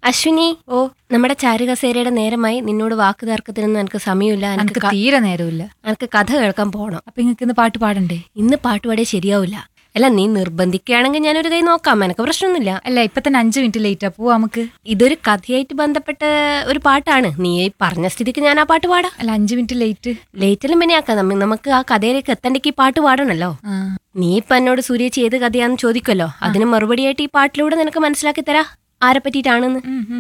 അശ്വിനി, നമ്മുടെ ചാരുകസേരയുടെ നേരമായി. നിന്നോട് വാക്ക് തർക്കത്തിനൊന്നും എനിക്ക് സമയമില്ല. എനിക്ക് തീരെ നേരമില്ല. എനിക്ക് കഥ കേൾക്കാൻ പോകണം. അപ്പൊ നിങ്ങൾക്ക് ഇന്ന് പാട്ട് പാടണ്ടേ? ഇന്ന് പാട്ട് പാടിയാൽ ശരിയാവില്ല. അല്ല, നീ നിർബന്ധിക്കുകയാണെങ്കിൽ ഞാനൊരു കൈ നോക്കാം, എനിക്ക് പ്രശ്നമൊന്നുമില്ല. അല്ല, ഇപ്പൊ തന്നെ 5 മിനിറ്റ് ലേറ്റാ. പോവാ നമുക്ക്. ഇതൊരു കഥയായിട്ട് ബന്ധപ്പെട്ട ഒരു പാട്ടാണ്. നീ പറഞ്ഞ സ്ഥിതിക്ക് ഞാൻ ആ പാട്ട് പാടാം. അല്ല, 5 മിനിറ്റ് ലേറ്റെല്ലാം പിന്നെ ആക്കാം. നമുക്ക് ആ കഥയിലേക്ക് എത്തണ്ടെങ്കിൽ ഈ പാട്ട് പാടണല്ലോ. നീ ഇപ്പൊ എന്നോട് സൂര്യേച്ചി ഏത് കഥയാന്ന് ചോദിക്കല്ലോ, അതിന് മറുപടിയായിട്ട് ഈ പാട്ടിലൂടെ നിനക്ക് മനസ്സിലാക്കി തരാ ആരെ പറ്റിയിട്ടാണെന്ന്.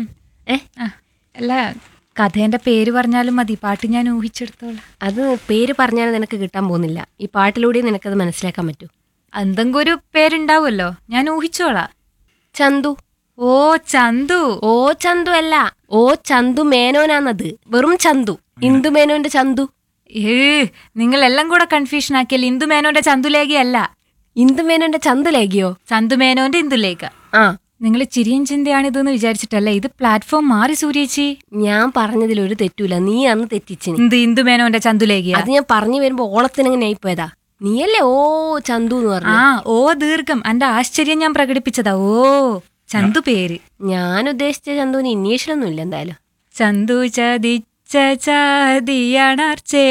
അല്ല, കഥേന്റെ പേര് പറഞ്ഞാലും മതി, പാട്ട് ഞാൻ ഊഹിച്ചെടുത്തോളാം. അത് പേര് പറഞ്ഞാൽ നിനക്ക് കിട്ടാൻ പോകുന്നില്ല. ഈ പാട്ടിലൂടെ നിനക്കത് മനസ്സിലാക്കാൻ പറ്റൂ. എന്തെങ്കിലും ഒരു പേരുണ്ടാവുമല്ലോ, ഞാൻ ഊഹിച്ചോളാം. ചന്തു. ഓ ചന്തു. ഓ ചന്തു അല്ല, ഓ ചന്തു മേനോനാന്നത്. വെറും ചന്തു, ഇന്ദു മേനോന്റെ ചന്തു. നിങ്ങൾ എല്ലാം കൂടെ കൺഫ്യൂഷൻ ആക്കിയല്ലേ. ഇന്ദു മേനോന്റെ ചന്തുലേഖയല്ല. ഇന്ദു മേനോന്റെ ചന്തുലേഖയോ? ചന്തു മേനോന്റെ ഇന്ദുലേഖ. നിങ്ങൾ ചിരിയും ചിന്തയാണിതെന്ന് വിചാരിച്ചിട്ടല്ലേ. ഇത് പ്ലാറ്റ്ഫോം മാറി സൂര്യേച്ചി. ഞാൻ പറഞ്ഞതിൽ ഒരു തെറ്റൂല, നീ അന്ന് തെറ്റിച്ചിന്. ഇന്ദു മേനോന്റെ ചന്തുലേഖ അത് ഞാൻ പറഞ്ഞു വരുമ്പോ ഓളത്തിനെങ്ങനെ ആയിപ്പോയതാ. നീയല്ലേ ഓ ചന്തു എന്ന് പറഞ്ഞു. ഓ ദീർഘം. എന്റെ ആശ്ചര്യം ഞാൻ പ്രകടിപ്പിച്ചതാ. ഓ ചന്തു പേര്. ഞാൻ ഉദ്ദേശിച്ച ചന്തുവിന് ഇനീഷ്യലൊന്നും ഇല്ല എന്തായാലും. ചന്തു ചതിച്ച ചതിയണർച്ചേ.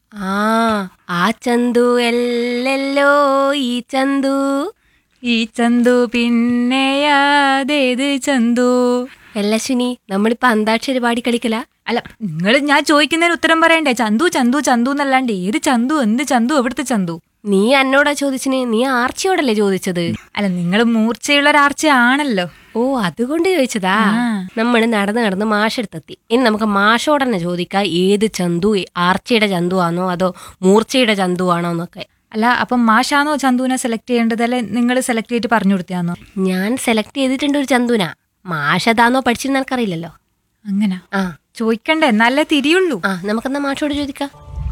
ആ ചന്തു അല്ലല്ലോ ഈ ചന്തു. ഈ ചന്തു പിന്നെയാതേത് ചന്തു? അശ്വിനി, നമ്മളിപ്പോ അന്താക്ഷരി പാടി കളിക്കല. അല്ല, ഞാൻ ചോദിക്കുന്നതിന് ഉത്തരം പറയണ്ടേ? ചന്തു ചന്തു ചന്തു എന്നല്ലാണ്ട് ഏത് ചന്തു, എന്ത് ചന്തു, എവിടുത്തെ ചന്തു? നീ എന്നോടാ ചോദിച്ചിന്, നീ ആർച്ചയോടല്ലേ ചോദിച്ചത്? അല്ല, നിങ്ങൾ മൂർച്ചയുള്ള ഒരു ആർച്ച ആണല്ലോ. ഓ, അതുകൊണ്ട് ചോദിച്ചതാ. നമ്മൾ നടന്ന് മാഷെടുത്തെത്തി. ഇനി നമുക്ക് മാഷോടന്നെ ചോദിക്കാം, ഏത് ചന്തു, ആർച്ചയുടെ ചന്തു ആണോ അതോ മൂർച്ചയുടെ ചന്തു ആണോ എന്നൊക്കെ. അല്ല, അപ്പം മാഷാണോ ചന്തുവിനെ സെലക്ട് ചെയ്യേണ്ടത്, അല്ലെ നിങ്ങൾ സെലക്ട് ചെയ്തിട്ട് പറഞ്ഞു കൊടുത്താന്നോ? ഞാൻ സെലക്ട് ചെയ്തിട്ടുണ്ട് ഒരു ചന്തുവിനാ. മാഷ് അതാണോ പഠിച്ചിരുന്ന എനിക്കറിയില്ലല്ലോ. അങ്ങനെ ചോദിക്കണ്ടേ, നല്ല തിരിയുള്ളൂ. നമുക്കെന്നാ മാഷോട് ചോദിക്കാം.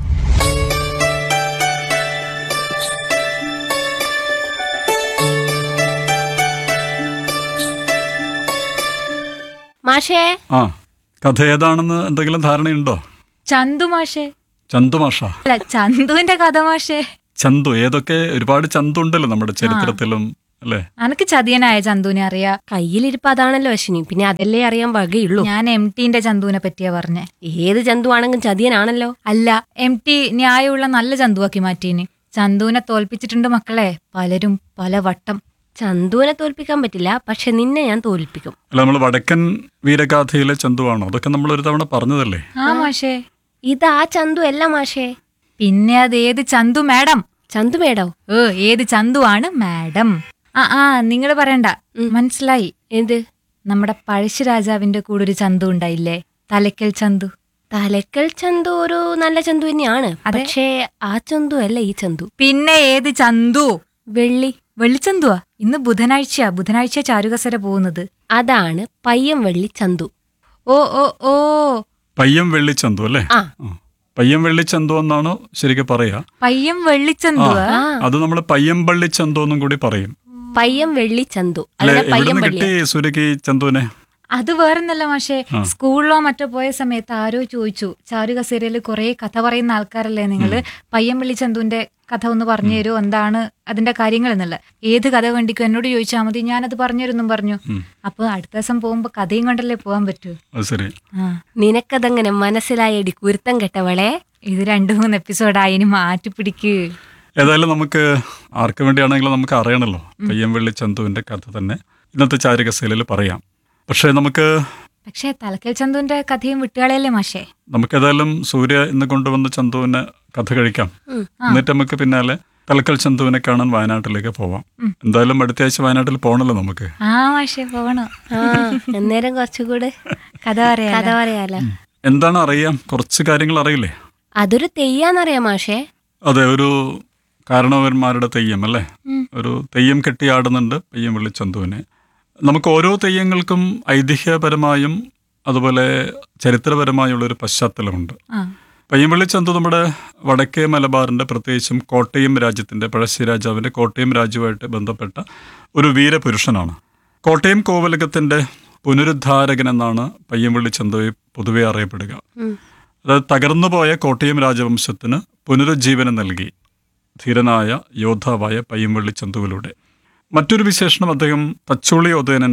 മാഷേ, കഥ ഏതാണെന്ന് എന്തെങ്കിലും ധാരണയുണ്ടോ? ചന്തു മാഷേ. ചന്തു മാഷ? അല്ല, ചന്തുവിന്റെ കഥ മാഷേ. ചന്തു ഏതൊക്കെ ഒരുപാട് ചന്തു ഉണ്ടല്ലോ നമ്മുടെ ചരിത്രത്തിലും, അല്ലേ? എനിക്ക് ചതിയനായ ചന്തുവിനെ അറിയാ. കയ്യിലിരിപ്പ് അതാണല്ലോ അശ്വിനി, പിന്നെ അതല്ലേ അറിയാൻ വകയുള്ളൂ. ഞാൻ MTന്റെ ചന്തുവിനെ പറ്റിയാ പറഞ്ഞേ. ഏത് ചന്തു ആണെങ്കിലും ചതിയനാണല്ലോ. അല്ല, MT ന്യായമുള്ള നല്ല ചന്തുവാക്കി മാറ്റീന്. ചന്തുവിനെ തോൽപ്പിച്ചിട്ടുണ്ട് മക്കളെ പലരും പല വട്ടം. ചന്തുവിനെ തോൽപ്പിക്കാൻ പറ്റില്ല, പക്ഷെ നിന്നെ ഞാൻ തോൽപ്പിക്കും. അല്ല, നമ്മൾ വടക്കൻ വീരഗാഥയിലെ ചന്തുവാണോ? അതൊക്കെ നമ്മൾ ഒരു തവണ പറഞ്ഞതല്ലേ? മാഷേ, ഇത് ആ ചന്തു അല്ല മാഷേ. പിന്നെ അത് ഏത് ചന്തു മാഡം? ചന്തു മേഡോ? ഏത് ചന്തുവാണ് മാഡം? നിങ്ങൾ പറയണ്ട, മനസ്സിലായി. എന്ത്? നമ്മുടെ പഴശ്ശിരാജാവിന്റെ കൂടെ ഒരു ചന്തു ഉണ്ടായില്ലേ, തലക്കൽ ചന്തു. തലക്കൽ ചന്തു ഒരു നല്ല ചന്തു തന്നെയാണ്, പക്ഷേ ആ ചന്തു അല്ല ഈ ചന്തു. പിന്നെ ഏത് ചന്തു? വെള്ളിച്ചന്തുവാ. ഇന്ന് ബുധനാഴ്ച ചാരുകസര പോകുന്നത്. അതാണ് പയ്യം വെള്ളി ചന്തു. ഓ പയ്യം വെള്ളിച്ചന്തു അല്ലേ? പയ്യം വെള്ളിച്ചന്തു എന്നാണോ ശരിക്കും പറയാ? പയ്യം വെള്ളിച്ചന്തു. അത് നമ്മള് പയ്യംപള്ളി ചന്തു എന്നും കൂടി പറയും. പയ്യം വെള്ളി ചന്തു. കിട്ടി സൂര്യക്ക് ചന്തുവിനെ? അത് വേറെന്നല്ല മാഷേ, സ്കൂളിലോ മറ്റോ പോയ സമയത്ത് ആരോ ചോദിച്ചു, ചാരുകസേരയില് കുറെ കഥ പറയുന്ന ആൾക്കാരല്ലേ നിങ്ങള്, പയ്യംപള്ളി ചന്തുവിന്റെ കഥ ഒന്ന് പറഞ്ഞു തരുമോ, എന്താണ് അതിന്റെ കാര്യങ്ങൾ എന്നല്ല. ഏത് കഥ വേണ്ടിക്കും എന്നോട് ചോദിച്ചാൽ മതി, ഞാനത് പറഞ്ഞുതരുന്നും പറഞ്ഞു. അപ്പൊ അടുത്ത ദിവസം പോകുമ്പോ കഥയും കൊണ്ടല്ലേ പോവാൻ പറ്റൂ. നിനക്കതങ്ങനെ മനസ്സിലായടി കുരുത്തം കെട്ടവളെ. ഇത് 2-3 എപ്പിസോഡായി, ഇനി മാറ്റി പിടിക്ക്. ഏതായാലും നമുക്ക് ആർക്ക് വേണ്ടിയാണെങ്കിലും നമുക്ക് അറിയണല്ലോ. പയ്യംപള്ളി ചന്തുവിന്റെ കഥ തന്നെ ഇന്നത്തെ ചാരുകസേരയിൽ പറയാം. പക്ഷേ തലക്കൽ ചന്തുവിന്റെ കഥയും വിട്ടുകളയല്ലേ മാഷേ? നമുക്ക് ഏതായാലും സൂര്യ ഇന്ന് കൊണ്ടുവന്ന ചന്തുവിനെ കഥ കഴിക്കാം. എന്നിട്ട് നമുക്ക് പിന്നാലെ തലക്കൽ ചന്തുവിനെ കാണാൻ വയനാട്ടിലേക്ക് പോവാം. എന്തായാലും അടുത്ത ആഴ്ച വയനാട്ടിൽ പോകണല്ലോ നമുക്ക്. മാഷേ പോകണം. അന്നേരം കുറച്ചുകൂടെ കഥ പറയാലോ. എന്താണ് അറിയാം? കുറച്ച് കാര്യങ്ങൾ അറിയില്ലേ? അതൊരു തെയ്യാന്നറിയാം മാഷേ. അതെ, ഒരു കാരണവന്മാരുടെ തെയ്യം അല്ലേ? ഒരു തെയ്യം കെട്ടിയാടുന്നുണ്ട് പയ്യംപള്ളി ചന്തുവിനെ. നമുക്ക് ഓരോ തെയ്യങ്ങൾക്കും ഐതിഹ്യപരമായും അതുപോലെ ചരിത്രപരമായുള്ളൊരു പശ്ചാത്തലമുണ്ട്. പയ്യംപള്ളി ചന്തു നമ്മുടെ വടക്കേ മലബാറിൻ്റെ, പ്രത്യേകിച്ചും കോട്ടയം രാജ്യത്തിൻ്റെ, പഴശ്ശിരാജാവിൻ്റെ കോട്ടയം രാജ്യവുമായിട്ട് ബന്ധപ്പെട്ട ഒരു വീരപുരുഷനാണ്. കോട്ടയം കോവലകത്തിൻ്റെ പുനരുദ്ധാരകൻ എന്നാണ് പയ്യംപള്ളി ചന്തുവെ പൊതുവെ അറിയപ്പെടുക. അതായത് തകർന്നുപോയ കോട്ടയം രാജവംശത്തിന് പുനരുജ്ജീവനം നൽകി ധീരനായ യോദ്ധാവായ പയ്യംപള്ളി ചന്തുവിലൂടെ. മറ്റൊരു വിശേഷണം, അദ്ദേഹം തച്ചോളി ഉദയനൻ്റെ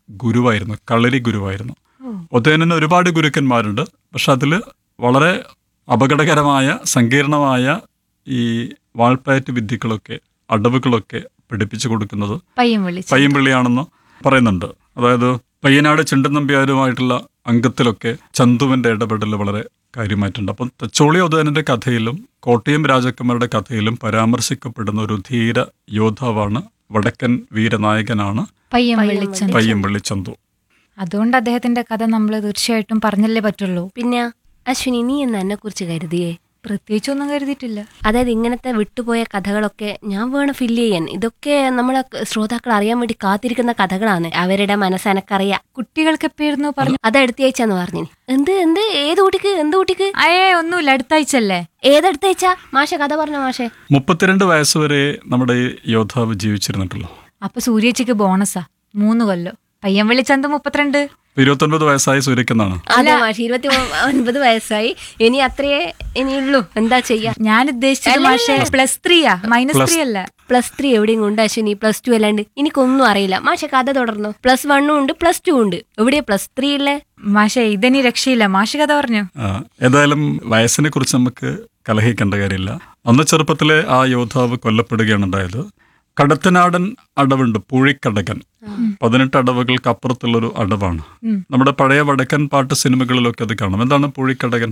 ഗുരുവായിരുന്നു, കളരി ഗുരുവായിരുന്നു. ഉദയനന് ഒരുപാട് ഗുരുക്കന്മാരുണ്ട്. പക്ഷെ അതിൽ വളരെ അപകടകരമായ സങ്കീർണമായ ഈ വാൾപ്പയറ്റ് വിദ്യകളൊക്കെ അടവുകളൊക്കെ പഠിപ്പിച്ചു കൊടുക്കുന്നത് പയ്യമ്പള്ളിയാണെന്ന് പറയുന്നുണ്ട്. അതായത് പയ്യനാട് ചിണ്ടൻ നമ്പ്യാരുമായിട്ടുള്ള അംഗത്തിലൊക്കെ ചന്തുവിന്റെ ഇടപെടൽ വളരെ കാര്യമായിട്ടുണ്ട്. അപ്പം തച്ചോളി ഉദയനന്റെ കഥയിലും കോട്ടയം രാജാക്കന്മാരുടെ കഥയിലും പരാമർശിക്കപ്പെടുന്ന ഒരു ധീര യോദ്ധാവാണ്, വടക്കൻ വീരനായകനാണ് പയ്യമ്പള്ളി ചന്തു. അതുകൊണ്ട് അദ്ദേഹത്തിന്റെ കഥ നമ്മൾ തീർച്ചയായിട്ടും പറഞ്ഞല്ലേ പറ്റുള്ളൂ. പിന്നെ അശ്വിനി, നീ എന്ന് എന്നെ കുറിച്ച് കരുതിയേ? പ്രത്യേകിച്ചൊന്നും കരുതിയിട്ടില്ല. അതായത് ഇങ്ങനത്തെ വിട്ടുപോയ കഥകളൊക്കെ ഞാൻ വേണം ഫില്ല് ചെയ്യാൻ. ഇതൊക്കെ നമ്മളെ ശ്രോതാക്കൾ അറിയാൻ വേണ്ടി കാത്തിരിക്കുന്ന കഥകളാണ്. അവരുടെ മനസ്സെനക്കറിയാം. കുട്ടികൾക്ക് എപ്പോയിരുന്നു പറഞ്ഞു? അത് അടുത്തയച്ചാന്ന് പറഞ്ഞു. എന്ത് ഏത് കുട്ടിക്ക്? എന്ത് കുട്ടിക്ക്? ഒന്നുമില്ല, അടുത്താഴ്ചല്ലേ. ഏതടുത്തയച്ച മാഷെ കഥ പറഞ്ഞ മാഷെ? 32 വയസ്സ് വരെ നമ്മുടെ ഈ യോദ്ധാവ് ജീവിച്ചിരുന്നിട്ടുള്ളൂ. അപ്പൊ സൂര്യച്ചിക്ക് ബോണസാ 3 കൊല്ലം. പയ്യമ്പള്ളി ചന്തു 32. 29 വയസ്സായി സൂര്യക്കെന്നാണ്. അതെ മാഷെ, 29 വയസ്സായി. ഇനി അത്രയേ ഇനിയുള്ളൂ. എന്താ ചെയ്യാ? ഞാൻ ഉദ്ദേശിച്ചത് മാഷെ +3 -3 അല്ല. +3 എവിടെയും കൊണ്ട് അശ്വിനി, +2 അല്ലാണ്ട് എനിക്കൊന്നും അറിയില്ല. മാഷെ കഥ തുടർന്നു. +1 ഉണ്ട്, +2 ഉണ്ട്. എവിടെയാ +3 ഇല്ലേ? മാഷെ ഇതെനി രക്ഷയില്ല. മാഷ് കഥ പറഞ്ഞു. ഏതായാലും വയസ്സിനെ കുറിച്ച് നമുക്ക് കലഹിക്കേണ്ട കാര്യമില്ല. അന്ന് ചെറുപ്പത്തിലെ ആ യോദ്ധാവ് കൊല്ലപ്പെടുകയാണ് ഉണ്ടായത്. കടത്തനാടൻ അടവുണ്ട്, പൂഴിക്കടകൻ. 18 അടവുകൾക്ക് അപ്പുറത്തുള്ളൊരു അടവാണ്. നമ്മുടെ പഴയ വടക്കൻ പാട്ട് സിനിമകളിലൊക്കെ അത് കാണാം. എന്താണ് പൂഴിക്കടകൻ?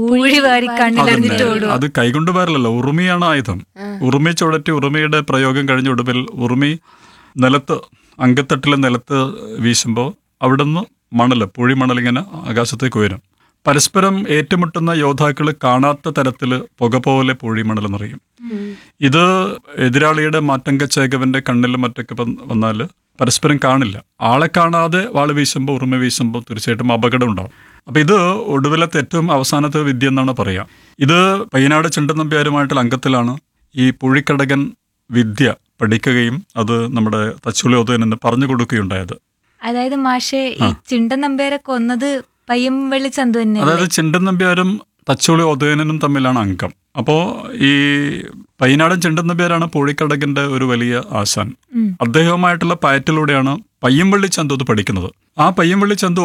അത് കൈകൊണ്ട് വരലല്ലോ, ഉറുമിയാണ് ആയുധം. ഉറുമി ചുഴറ്റി ഉറുമിയുടെ പ്രയോഗം കഴിഞ്ഞ ഒടുവിൽ ഉറുമി നിലത്ത്, അങ്കത്തട്ടിലെ നിലത്ത് വീശുമ്പോൾ അവിടുന്ന് പൂഴി മണലിങ്ങനെ ആകാശത്തേക്ക് ഉയരും. പരസ്പരം ഏറ്റുമുട്ടുന്ന യോദ്ധാക്കൾ കാണാത്ത തരത്തിൽ പുക പോലെ പൂഴിമണൽ നിറയും. ഇത് എതിരാളിയുടെ മാറ്റങ്കച്ചേകവന്റെ കണ്ണിലും മറ്റൊക്കെ വന്നാൽ പരസ്പരം കാണില്ല. ആളെ കാണാതെ വാള് വീശുമ്പോൾ, ഉറുമ വീശുമ്പോൾ തീർച്ചയായിട്ടും അപകടം ഉണ്ടാവും. അപ്പൊ ഇത് ഒടുവിലത്തെ ഏറ്റവും അവസാനത്തെ വിദ്യ എന്നാണ് പറയാം. ഇത് പയ്യനാട് ചിണ്ടൻ നമ്പ്യാരുമായിട്ടുള്ള അംഗത്തിലാണ് ഈ പൂഴിക്കടകൻ വിദ്യ പഠിക്കുകയും അത് നമ്മുടെ തച്ചോളി ഉദയനന് പറഞ്ഞു കൊടുക്കുകയുണ്ടായത്. അതായത് മാഷെ ഈ ചിണ്ടൻ നമ്പ്യാരെ കൊന്നത് പയ്യമ്പള്ളി ചന്തു തന്നെ. അതായത് ചിണ്ടൻ നമ്പ്യാരും തച്ചോളി ഉദയനനും തമ്മിലാണ് അംഗം. അപ്പോൾ ഈ പയ്യനാടൻ ചിണ്ടൻ നമ്പ്യാരാണ് പൂഴിക്കടകന്റെ ഒരു വലിയ ആശാൻ. അദ്ദേഹവുമായിട്ടുള്ള പയറ്റിലൂടെയാണ് പയ്യമ്പള്ളി ചന്തു പഠിക്കുന്നത്. ആ പയ്യമ്പള്ളി ചന്തു